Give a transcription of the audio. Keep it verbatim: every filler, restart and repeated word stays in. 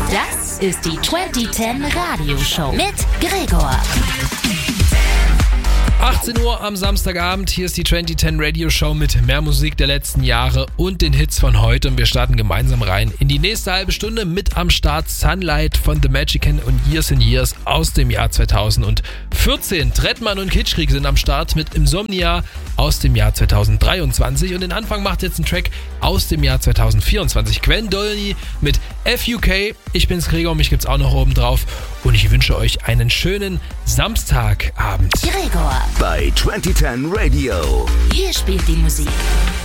Das ist die zwanzig zehn Radioshow mit Gregor. achtzehn Uhr am Samstagabend, hier ist die zwanzig zehn Radio Show mit mehr Musik der letzten Jahre und den Hits von heute und wir starten gemeinsam rein in die nächste halbe Stunde mit am Start Sunlight von The Magician und Years and Years aus dem Jahr zweitausendvierzehn. Trettmann und Kitschkrieg sind am Start mit Insomnia aus dem Jahr zweitausenddreiundzwanzig und den Anfang macht jetzt ein Track aus dem Jahr zweitausendvierundzwanzig. Gwen Dolny mit F U K. Ich bin's Gregor, mich gibt's auch noch oben drauf und ich wünsche euch einen schönen Samstagabend. Gregor Bei zwanzig zehn Radio. Hier spielt die Musik.